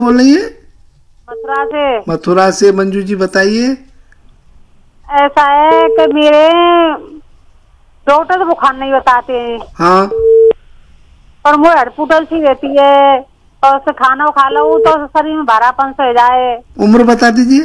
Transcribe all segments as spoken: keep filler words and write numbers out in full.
बोल रही है? मथुरा से। मथुरा से मंजू जी बताइए। ऐसा है कि मेरे डॉक्टर तो बुखार नहीं बताते हैं। हाँ। पर वो हड़पुटल सी रहती है और उससे खाना खा लो तो शरीर में भारापन से हो जाए। उम्र बता दीजिए।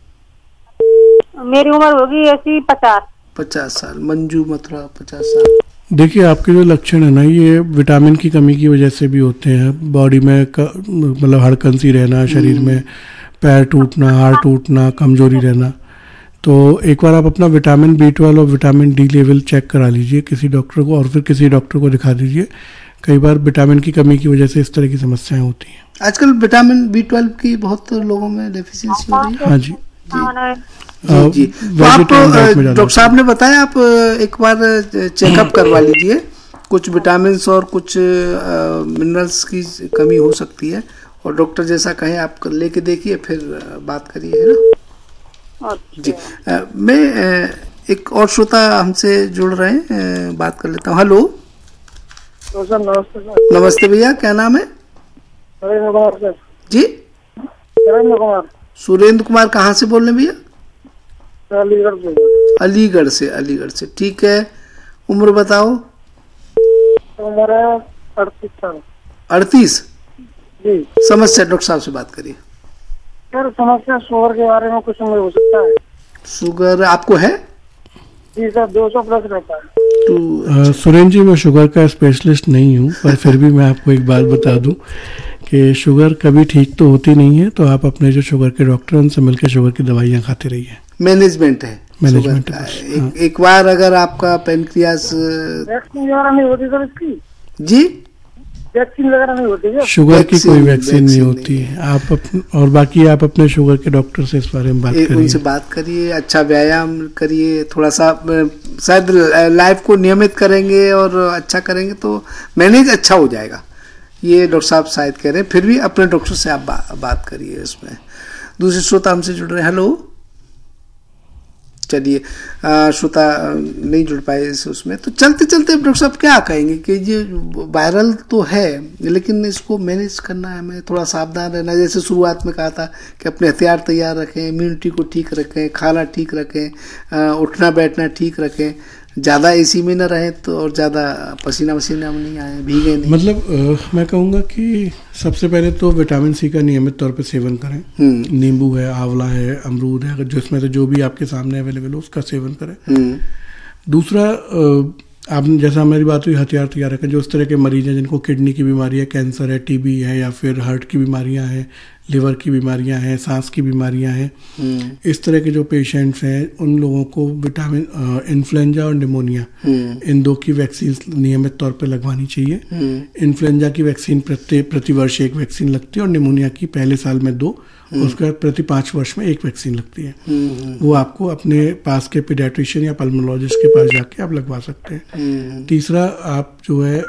मेरी उम्र होगी ऐसी पचास पचास साल। मंजू मथुरा पचास साल। देखिए, आपके जो लक्षण है ना, ये विटामिन की कमी की वजह से भी होते हैं। बॉडी में मतलब हड़कन सी रहना, शरीर में पैर टूटना, हाथ टूटना, कमजोरी रहना। तो एक बार आप अपना विटामिन बी ट्वेल्व और विटामिन डी लेवल चेक करा लीजिए किसी डॉक्टर को, और फिर किसी डॉक्टर को दिखा दीजिए। कई बार विटामिन की कमी की वजह से इस तरह की समस्याएं होती हैं। आजकल विटामिन बी ट्वेल्व की बहुत लोगों में डेफिशिएंसी हो रही है। हाँ जी जी जी। तो आप डॉक्टर साहब ने बताया, आप एक बार चेकअप करवा लीजिए। कुछ विटामिन और कुछ मिनरल्स की कमी हो सकती है, और डॉक्टर जैसा कहे आप लेके देखिए, फिर बात करिए, है ना? जी। आ, मैं एक और श्रोता हमसे जुड़ रहे हैं, बात कर लेता हूँ। हेलो। तो सर नमस्ते सर। नमस्ते भैया, क्या नाम है? सुरेंद्र कुमार सर। जी? सुरेंद्र कुमार। सुरेंद्र कुमार कहाँ से बोल रहे हैं भैया? अलीगढ़ से। अलीगढ़ से। अलीगढ़ से, ठीक है। उम्र बताओ। उम्र है अड़तीस साल। अड़तीस? जी। समस्या डॉक्टर साहब से बात करिए। सर समस्या शुगर के बारे में कुछ हो सकता है? शुगर आपको है? जी सर, दो सौ प्लस रहता है। तो सुरेंद्र जी, मैं शुगर का स्पेशलिस्ट नहीं हूँ, पर फिर भी मैं आपको एक बात बता दूं कि शुगर कभी ठीक तो होती नहीं है। तो आप अपने जो शुगर के डॉक्टर हैं उनसे मिलकर शुगर की दवाइयाँ खाते रहिए। मैनेजमेंट है। मैनेजमेंट है। एक, हाँ। एक बार अगर आपका पेनक्रियास वैक्सीन वगैरह नहीं होती सर इसकी? जी, वैक्सीन वगैरह नहीं होती है? शुगर की कोई वैक्सीन नहीं होती है। आप अपन, और बाकी आप अपने शुगर के डॉक्टर से इस बारे में बात करिए, उनसे बात करिए। अच्छा व्यायाम करिए, थोड़ा सा शायद लाइफ को नियमित करेंगे और अच्छा करेंगे तो मैनेज अच्छा हो जाएगा, ये डॉक्टर साहब शायद कह रहे हैं। फिर भी अपने डॉक्टर से आप बा, बात करिए इसमें। दूसरे श्रोता हमसे जुड़ रहे हैं। हेलो। चलिए, श्रोता नहीं जुड़ पाए इस उसमें। तो चलते चलते डॉक्टर साहब क्या कहेंगे कि ये वायरल तो है, लेकिन इसको मैनेज करना है, हमें थोड़ा सावधान रहना। जैसे शुरुआत में कहा था कि अपने हथियार तैयार रखें, इम्यूनिटी को ठीक रखें, खाना ठीक रखें, उठना बैठना ठीक रखें, ज़्यादा एसी में न रहे तो, और ज़्यादा पसीना वसीना में नहीं आए, भीगे नहीं। मतलब आ, मैं कहूँगा कि सबसे पहले तो विटामिन सी का नियमित तौर पे सेवन करें। नींबू है, आंवला है, अमरूद है, अगर जिसमें से जो भी आपके सामने अवेलेबल हो उसका सेवन करें। दूसरा, आप जैसा हमारी बात हुई हथियार तैयार रखें। जो इस तरह के मरीज हैं जिनको किडनी की बीमारी है, कैंसर है, टीबी है, या फिर हार्ट की बीमारियां हैं, लिवर की बीमारियां हैं, सांस की बीमारियां हैं, इस तरह के जो पेशेंट्स हैं उन लोगों को विटामिन इन्फ्लुएंजा और निमोनिया, इन दो की वैक्सीन नियमित तौर पर लगवानी चाहिए। इन्फ्लुएंजा की वैक्सीन प्रति प्रतिवर्ष एक वैक्सीन लगती है, और निमोनिया की पहले साल में दो, उसके बाद प्रति पाँच वर्ष में एक वैक्सीन लगती है। वो आपको अपने पास के पीडियाट्रिशियन या पल्मोलॉजिस्ट के पास जाके आप लगवा सकते हैं। तीसरा, आप जो है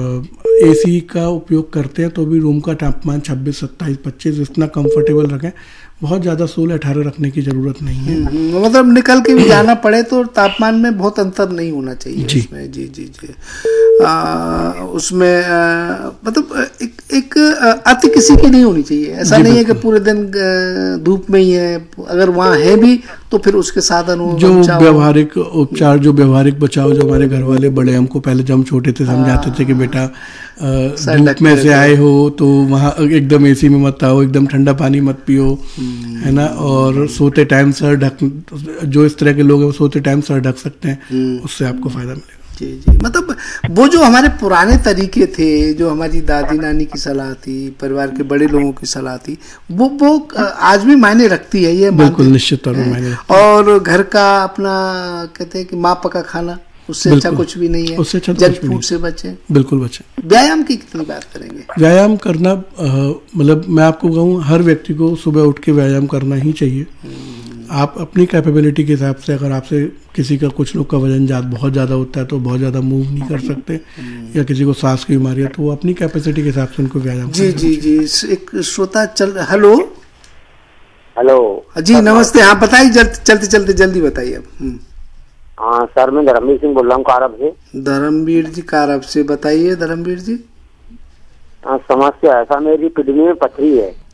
एसी का उपयोग करते हैं तो भी रूम का तापमान छब्बीस, सत्ताईस, पच्चीस इतना कंफर्टेबल रखें। बहुत ज़्यादा सोलह अठारह रखने की ज़रूरत नहीं है। मतलब निकल के भी जाना पड़े तो तापमान में बहुत अंतर नहीं होना चाहिए। जी उसमें, जी जी जी आ, उसमें आ, मतलब एक एक अति किसी की नहीं होनी चाहिए। ऐसा नहीं है कि पूरे दिन धूप में ही है, अगर वहाँ है भी तो फिर उसके साधन हो, जो व्यवहारिक उपचार, जो व्यवहारिक बचाव, जो हमारे घर वाले बड़े हमको पहले जब हम छोटे थे समझाते थे कि बेटा धूप में से आए हो तो वहाँ एकदम एसी में मत आओ, एकदम ठंडा पानी मत पियो, है ना, और सोते टाइम सर ढक, जो इस तरह के लोग हैं वो सोते टाइम सर ढक सकते हैं, उससे आपको फायदा मिलेगा। जी जी। मतलब वो जो हमारे पुराने तरीके थे, जो हमारी दादी नानी की सलाह थी, परिवार के बड़े लोगों की सलाह थी, वो वो आज भी मायने रखती है। ये बिल्कुल निश्चित तौर पर मायने रखती है। और घर का अपना कहते हैं कि माँ पका खाना, उससे अच्छा कुछ भी नहीं है। उससे अच्छा जंक फूड से बचें, बिल्कुल बचें। व्यायाम की कितनी बात करेंगे? व्यायाम करना, मतलब मैं आपको कहूँ हर व्यक्ति को सुबह उठ के व्यायाम करना ही चाहिए। आप अपनी कैपेबिलिटी के हिसाब से, अगर आपसे किसी का, कुछ लोग का वजन ज्यादा बहुत ज़्यादा होता है तो बहुत ज़्यादा मूव नहीं कर सकते, या किसी को सांस की बीमारी है तो वो अपनी कैपेसिटी के हिसाब से उनको व्यायाम जी जी जी। एक श्रोता चल। हेलो। हेलो जी नमस्ते। हाँ बताइए, चलते चलते जल्दी बताइए। हाँ सर, मैं धर्मवीर सिंह बोल रहा हूँ कारब से। धर्मवीर जी कारब से, बताइए धर्मवीर जी। हाँ, समस्या ऐसा, मेरी किडनी में पथरी है।